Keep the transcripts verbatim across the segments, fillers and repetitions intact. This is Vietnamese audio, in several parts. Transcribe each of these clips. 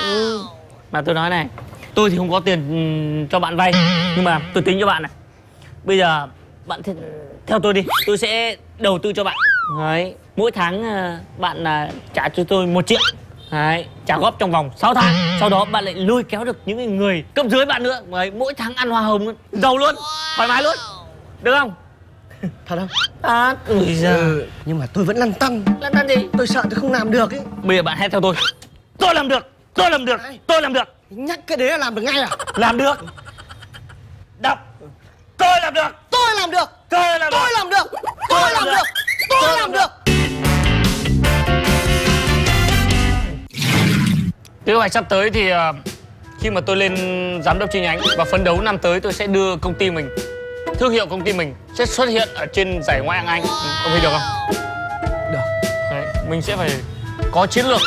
Ừ. Mà tôi nói này, tôi thì không có tiền um, cho bạn vay, nhưng mà tôi tính cho bạn này. Bây giờ bạn th theo tôi đi, tôi sẽ đầu tư cho bạn. Đấy, mỗi tháng uh, bạn uh, trả cho tôi một triệu. Đấy, trả góp trong vòng sáu tháng. Sau đó bạn lại lôi kéo được những người cấp dưới bạn nữa. Đấy, mỗi tháng ăn hoa hồng, giàu luôn, thoải mái luôn. Được không? Thật không? À, ui giời. Ừ, nhưng mà tôi vẫn lăn tăn. Lăn tăn gì? Tôi sợ tôi không làm được ấy. Bây giờ bạn hãy theo tôi. Tôi làm được, tôi làm được, tôi làm được. Nhắc cái đấy là làm được ngay à? Làm được. Đọc. Tôi làm được. Tôi làm được. Tôi làm được. Tôi làm được. Tôi làm được. Tôi làm được. Kế hoạch sắp tới thì uh, khi mà tôi lên giám đốc chi nhánh và phấn đấu năm tới tôi sẽ đưa công ty mình, thương hiệu công ty mình sẽ xuất hiện ở trên giải Ngoại hạng Anh. Ừ, ông thấy được không? Được. Đấy, mình sẽ phải có chiến lược.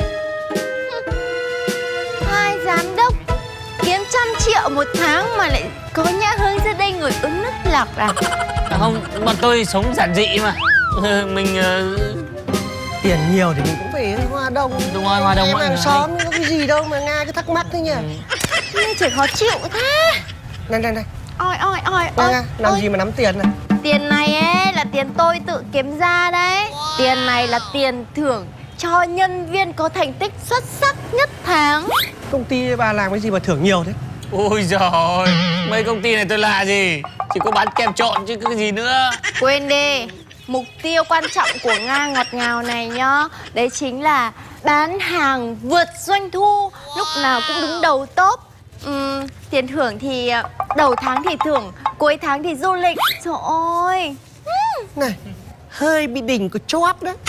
Hai giám đốc kiếm trăm triệu một tháng mà lại có Nhã Hương ra đây ngồi uống nước lọc à? À không, bọn tôi sống giản dị mà. Mình uh... tiền nhiều thì mình cũng phải hoa đồng. Đúng rồi, hoa đồng em mọi hàng người. xóm có cái gì đâu mà Nga cứ thắc mắc thế nhỉ? Nghe trời khó chịu thế. Này này này, Ôi ôi ôi Nga, ôi Nga, làm ôi. gì mà nắm tiền này? Tiền này ấy là tiền tôi tự kiếm ra đấy. Tiền này là tiền thưởng cho nhân viên có thành tích xuất sắc nhất tháng. Công ty bà làm cái gì mà thưởng nhiều thế? Ôi giời, mấy công ty này tôi lạ gì, chỉ có bán kem trộn chứ cái gì nữa. Quên đi, mục tiêu quan trọng của Nga ngọt ngào này nhá, đấy chính là bán hàng vượt doanh thu, lúc nào cũng đứng đầu top. Uhm, tiền thưởng thì đầu tháng thì thưởng, cuối tháng thì du lịch. Trời ơi. Này, hơi bị đỉnh của chóp đấy.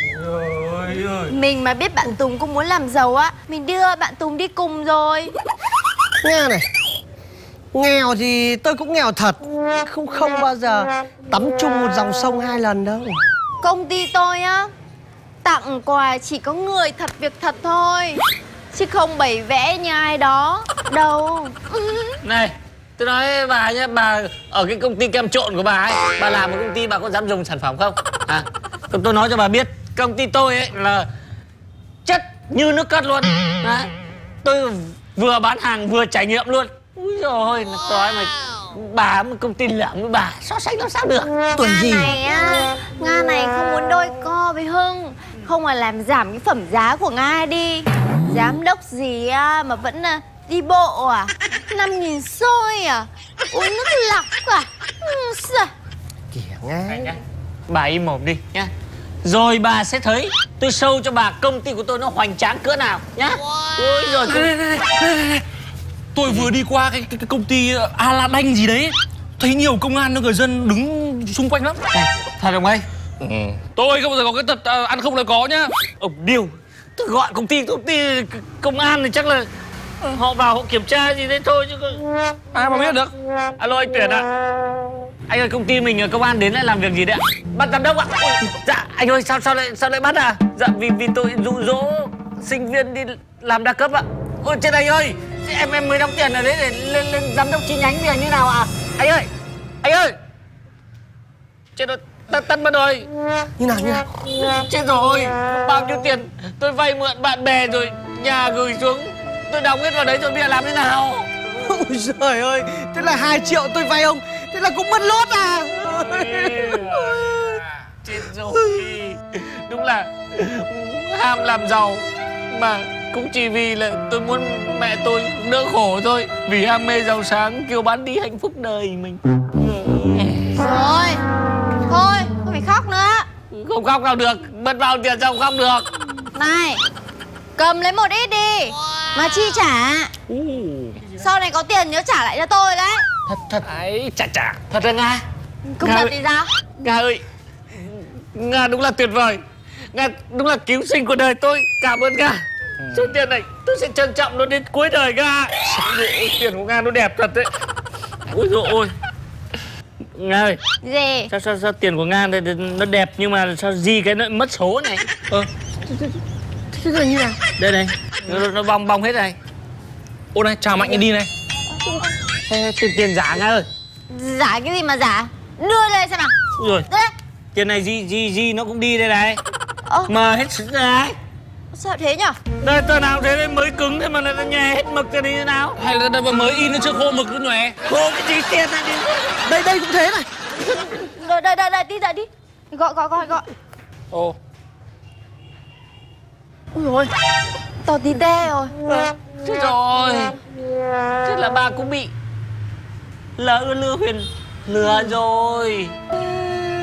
Ôi ơi. Mình mà biết bạn Tùng cũng muốn làm giàu á, mình đưa bạn Tùng đi cùng rồi. Nga này, nghèo thì tôi cũng nghèo thật. Không không bao giờ tắm chung một dòng sông hai lần đâu. Công ty tôi á, tặng quà chỉ có người thật việc thật thôi, chứ không bày vẽ như ai đó đâu. Này, tôi nói bà nhé, bà ở cái công ty kem trộn của bà ấy, bà làm một công ty bà có dám dùng sản phẩm không? À, tôi, tôi nói cho bà biết, công ty tôi ấy là chất như nước cất luôn. Đấy, tôi vừa bán hàng vừa trải nghiệm luôn. Úi dồi ôi, tôi nói mà bà một công ty lởm với bà so sánh làm sao được. Tuổi gì? Nga này á, Nga này không muốn đôi co với Hưng, không mà làm giảm cái phẩm giá của Nga đi. Giám đốc gì á mà vẫn à, đi bộ à, năm nghìn xôi à, uống nước lọc à. Ừ, sao? Kìa Nga. Bà im mồm đi nhá. Rồi bà sẽ thấy tôi show cho bà công ty của tôi nó hoành tráng cỡ nào nhá. Ôi giời. Tôi... Tôi vừa đi qua cái, cái, cái công ty Aladdin gì đấy, thấy nhiều công an người dân đứng xung quanh lắm. Này, thật không ấy? Ừ. Tôi không bao giờ có cái tật à, ăn không là có nhá. Ông điêu, tôi gọi công ty công ty công an thì chắc là họ vào họ kiểm tra gì đấy thôi chứ. Ai mà biết được. Alo anh Tuyển ạ. Anh ơi, công ty mình công an đến lại làm việc gì đấy ạ? Bắt giám đốc ạ. Dạ anh ơi, sao sao lại sao lại bắt à? Dạ vì vì tôi dụ dỗ sinh viên đi làm đa cấp ạ. Ôi trên anh ơi, em em mới đóng tiền ở đấy để lên lên giám đốc chi nhánh thì như nào ạ? Anh ơi, anh ơi, chết rồi, tắt tắt mất rồi. Như nào như nào? Chết rồi, bao nhiêu tiền tôi vay mượn bạn bè rồi nhà gửi xuống, tôi đóng hết vào đấy rồi bây giờ làm thế nào? Ôi trời ơi, thế là hai triệu tôi vay ông, thế là cũng mất lốt à? Chết rồi, đúng là ham làm giàu mà cũng chỉ vì là tôi muốn mẹ tôi đỡ khổ thôi, vì ham mê giàu sáng kêu bán đi hạnh phúc đời mình. Rồi, thôi, không phải khóc nữa. Không khóc nào được, mất bao tiền sao không khóc được. Này, cầm lấy một ít đi mà chi trả. Sau này có tiền nhớ trả lại cho tôi đấy. Thật thật ấy, chà chà, thật là Nga. Không Nga thật ơi. thì sao? Nga ơi, Nga đúng là tuyệt vời. Nga đúng là cứu sinh của đời tôi. Cảm ơn Nga. Số tiền này tôi sẽ trân trọng nó đến cuối đời Nga. Ôi, tiền của Nga nó đẹp thật đấy. Ôi dồi ôi. Nga ơi, Gì? sao, sao, sao tiền của Nga này nó đẹp nhưng mà sao gì cái nó mất số này? Ờ, Thế là như nào? Đây này, nó, nó bong bong hết này. ô này, chào Mạnh đi này. Ê, tiền, tiền giả Nga ơi. Giả cái gì mà giả? Đưa đây xem nào. Ui rồi, Đưa đây. tiền này gì gì gì nó cũng đi đây này. Ơ, Mà hết sức này. sao thế nhở? Đây tờ nào thế đây mới cứng thế mà nó nhòe hết mực ra đi thế nào? Hay là đây mà mới in nó chưa khô mực nó nhòe? Khô cái gì tiền này đi. Đây đây cũng thế này. Rồi đợi đợi đợi đi đợi đi. Gọi gọi gọi gọi. Ồ. Ui rồi. To tí te rồi. Chết rồi. Thế là bà cũng bị lỡ lừa Huyền lừa rồi.